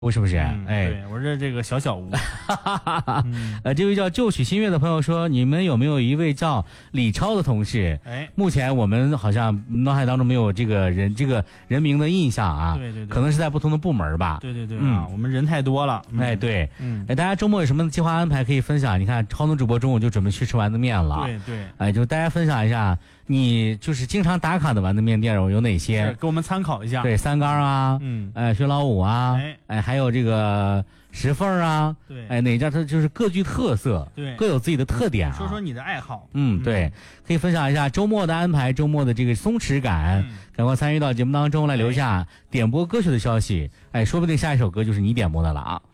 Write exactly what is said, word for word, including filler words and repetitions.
是不是？ 嗯、 哎， 对，我是这个小小屋。 嗯、呃，这位叫旧曲新月的朋友说，你们有没有一位叫李超的同事？ 哎， 目前我们好像脑海当中没有这个人这个人名的印象啊。 对对对， 可能是在不同的部门吧。 对对对啊， 嗯， 我们人太多了。 嗯、哎，对， 嗯， 哎，大家周末有什么计划安排可以分享？你看，超能主播中午就准备去吃丸子面了。 对对， 哎，就大家分享一下，你就是经常打卡的丸子面店有哪些？ 给我们参考一下。 对，三缸啊， 嗯， 哎，薛老五啊， 哎， 哎，还有这个石缝啊， 对， 哎，哪家它就是各具特色， 对， 各有自己的特点啊。 说说你的爱好。 嗯，对，嗯、可以分享一下周末的安排，周末的这个松弛感，嗯、赶快参与到节目当中来，留下点播歌曲的消息。哎，说不定下一首歌就是你点播的了啊。